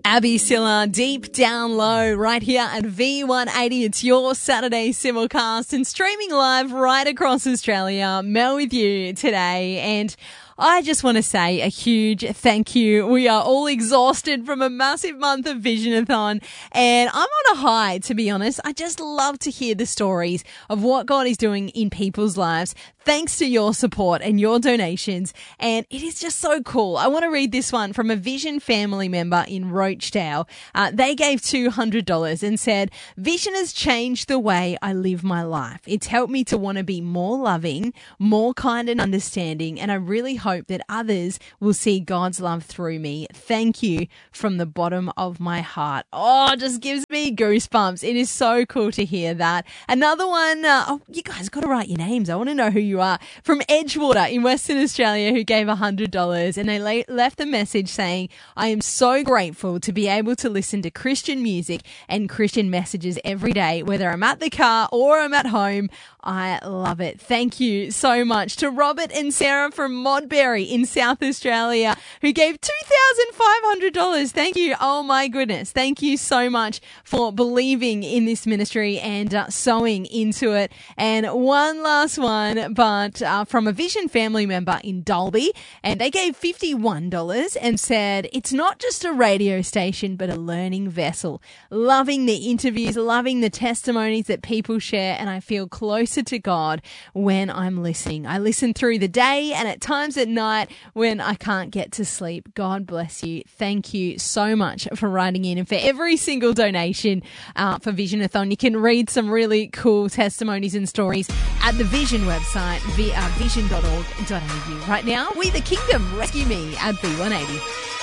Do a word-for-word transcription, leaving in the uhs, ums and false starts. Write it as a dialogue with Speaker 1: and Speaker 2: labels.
Speaker 1: Abby Silla, Deep Down Low, right here at V one eighty. It's your Saturday simulcast and streaming live right across Australia. Mel with you today, and I just want to say a huge thank you. We are all exhausted from a massive month of Visionathon, and I'm on a high, to be honest. I just love to hear the stories of what God is doing in people's lives, thanks to your support and your donations, and it is just so cool. I want to read this one from a Vision family member in Rochdale. Uh, they gave two hundred dollars and said, "Vision has changed the way I live my life. It's helped me to want to be more loving, more kind and understanding, and I really hope that others will see God's love through me. Thank you from the bottom of my heart." Oh, it just gives me goosebumps. It is so cool to hear that. Another one, uh, oh, you guys got to write your names. I want to know who you are. From Edgewater in Western Australia, who gave one hundred dollars, and they la- left a message saying, "I am so grateful to be able to listen to Christian music and Christian messages every day, whether I'm at the car or I'm at home. I love it." Thank you so much. To Robert and Sarah from Modbury in South Australia, who gave two thousand five hundred dollars. Thank you. Oh my goodness. Thank you so much for believing in this ministry and uh, sowing into it. And one last one, but uh, from a Vision family member in Dalby, and they gave fifty-one dollars and said, "It's not just a radio station, but a learning vessel. Loving the interviews, loving the testimonies that people share, and I feel closer to God when I'm listening. I listen through the day and at times at night when I can't get to sleep." God bless you. Thank you so much for writing in, and for every single donation uh, for Visionathon. You can read some really cool testimonies and stories at the Vision website, via vision dot org dot a u. Right now, We the Kingdom, Rescue Me at V one eighty.